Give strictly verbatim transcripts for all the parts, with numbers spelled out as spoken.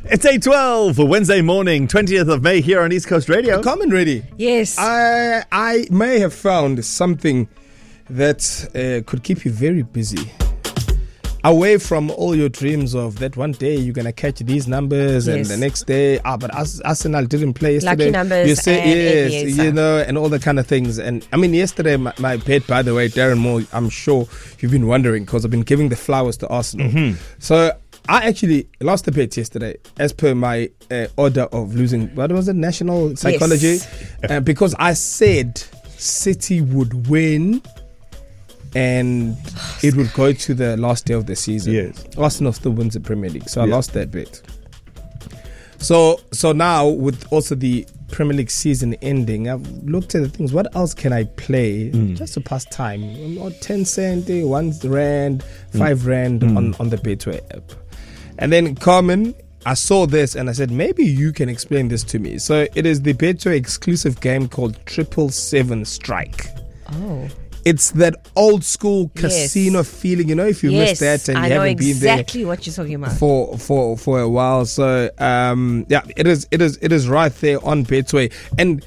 It's eight twelve for Wednesday morning, twentieth of May here on East Coast Radio. Carmen, ready? Yes. I I may have found something that uh, could keep you very busy. Away from all your dreams of that one day you're going to catch these numbers, yes, and the next day, ah, but Arsenal didn't play yesterday. Lucky numbers, you say, and yes, Aviator. you know, and all the kind of things. And I mean, yesterday, my, my bet, by the way, Darren Moore, I'm sure you've been wondering because I've been giving the flowers to Arsenal. Mm-hmm. So I actually lost the bet yesterday as per my uh, order of losing, what was it, national psychology? Yes. Uh, because I said City would win and it would go to the last day of the season. Yes. Arsenal still wins the Premier League, so I yeah. lost that bet. So so now with also the Premier League season ending, I've looked at the things. What else can I play mm. just to pass time? Or ten cent, one rand, five mm. rand mm. on, on the Betway app. And then Carmen, I saw this and I said, maybe you can explain this to me. So it is the Betway exclusive game called Triple Seven Strike. Oh. It's that old school casino yes. feeling, you know, if you yes, missed that and I you know haven't exactly been there exactly what you're talking about for for for a while. So um, yeah, it is it is it is right there on Betway. And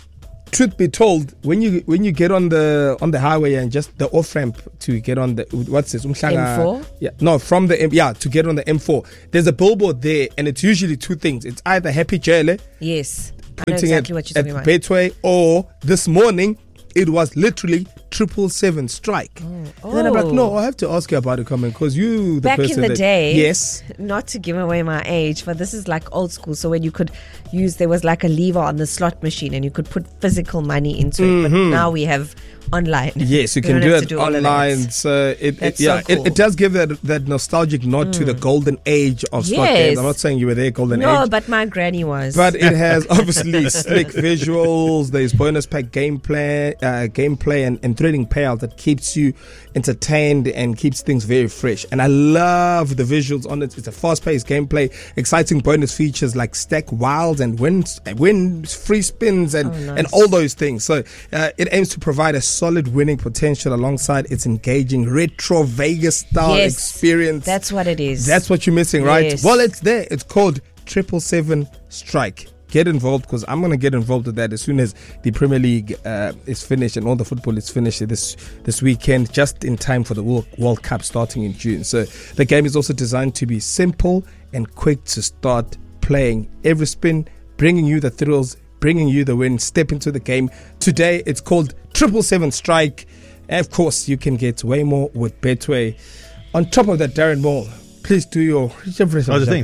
truth be told, when you when you get on the on the highway and just the off ramp to get on the what's this M four? Yeah, no, from the M, yeah to get on the M four. There's a billboard there, and it's usually two things. It's either Happy Jele, yes, I know exactly at, what you're talking at about. Betway, or this morning it was literally Triple Seven Strike. Oh. Oh. And then I'm like, no, I have to ask you about it, Carmen, because you the back person in the that, day, yes, not to give away my age, but this is like old school. So when you could use, there was like a lever on the slot machine and you could put physical money into mm-hmm. it. But now we have online. Yes, you, you can do it do online. So it, it yeah, so cool. it, it does give that that nostalgic nod mm. to the golden age of yes. slot games. I'm not saying you were there, golden no, age. No, but my granny was. But it has obviously slick visuals. There's bonus pack gameplay, uh, gameplay, and, and thrilling payouts that keeps you entertained and keeps things very fresh. And I love the visuals on it. It's a fast-paced gameplay, exciting bonus features like stack wilds and win, win free spins and, oh, nice. and all those things. So uh, it aims to provide a solid winning potential alongside its engaging retro Vegas style yes, experience. That's what it is. That's what you're missing, right? Yes. Well, it's there. It's called Triple Seven Strike. Get involved, because I'm going to get involved with that as soon as the Premier League uh, is finished and all the football is finished this this weekend, just in time for the World, World Cup starting in June. So the game is also designed to be simple and quick to start playing. Every spin bringing you the thrills, bringing you the win. Step into the game. Today it's called Triple Seven Strike. And of course, you can get way more with Betway. On top of that, Darren Moore, please do your... Oh, the thing.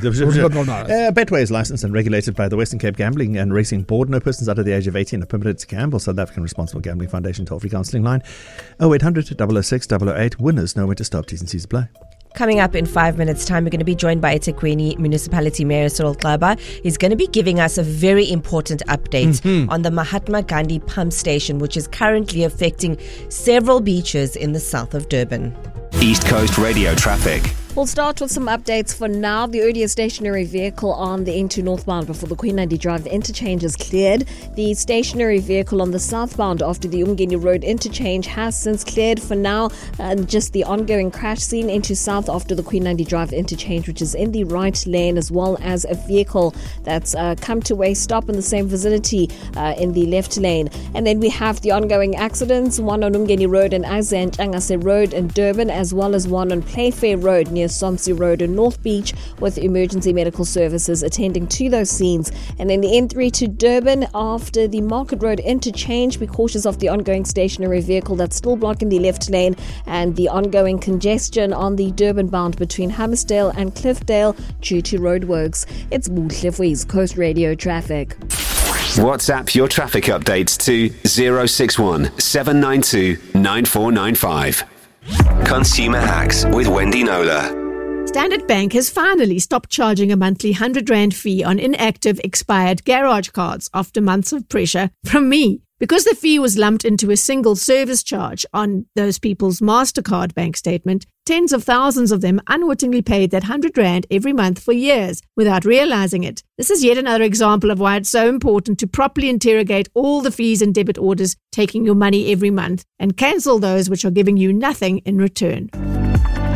Uh, Betway is licensed and regulated by the Western Cape Gambling and Racing Board. No persons under the age of eighteen are permitted to gamble. South African Responsible Gambling Foundation toll-free counselling line oh eight hundred, double oh six, double oh eight. Winners know where to stop. T's and C's apply. Coming up in five minutes' time, we're going to be joined by eThekwini Municipality Mayor Cyril Xaba. He's going to be giving us a very important update mm-hmm. on the Mahatma Gandhi pump station, which is currently affecting several beaches in the south of Durban. East Coast Radio traffic. We'll start with some updates for now. The earlier stationary vehicle on the N two northbound before the Queen Nandi Drive interchange is cleared. The stationary vehicle on the southbound after the Umgeni Road interchange has since cleared for now. Uh, just the ongoing crash scene into south after the Queen Nandi Drive interchange, which is in the right lane, as well as a vehicle that's uh, come to a stop in the same vicinity uh, in the left lane. And then we have the ongoing accidents, one on Umgeni Road and Azan Changase Road in Durban, as well as one on Playfair Road near Somsi Road in North Beach, with emergency medical services attending to those scenes. And then the N three to Durban after the Market Road interchange. Be cautious of the ongoing stationary vehicle that's still blocking the left lane and the ongoing congestion on the Durban bound between Hammersdale and Cliffdale due to roadworks. It's Buhle for East Coast Radio traffic. WhatsApp your traffic updates to zero six one, seven nine two, nine four nine five. Consumer Hacks with Wendy Nola. Standard Bank has finally stopped charging a monthly one hundred rand fee on inactive expired garage cards after months of pressure from me. Because the fee was lumped into a single service charge on those people's MasterCard bank statement, tens of thousands of them unwittingly paid that one hundred rand every month for years without realizing it. This is yet another example of why it's so important to properly interrogate all the fees and debit orders taking your money every month and cancel those which are giving you nothing in return.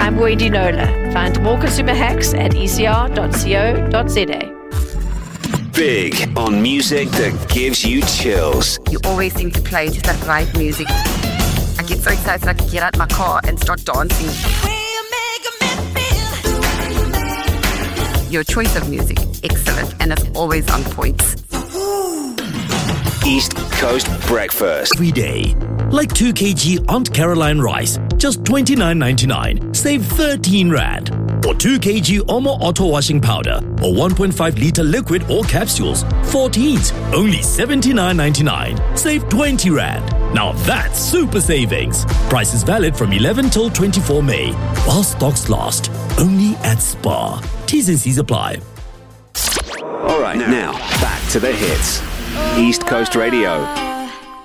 I'm Wendy Nola. Find more consumer hacks at e c r dot co dot z a. Big on music that gives you chills. You always seem to play just that right music. I get so excited I can get out my car and start dancing. Your choice of music, excellent, and it's always on point. East Coast Breakfast. Every day. Like two kilograms Aunt Caroline rice, just twenty-nine ninety-nine. Save thirteen rand. Or two kilograms Omo Auto Washing Powder or one point five litre liquid or capsules. Forteens, only seventy-nine ninety-nine. Save twenty rand. Now that's super savings. Price is valid from eleven till twenty-four May. While stocks last. Only at Spar. T's and C's apply. All right, now back to the hits. East Coast Radio.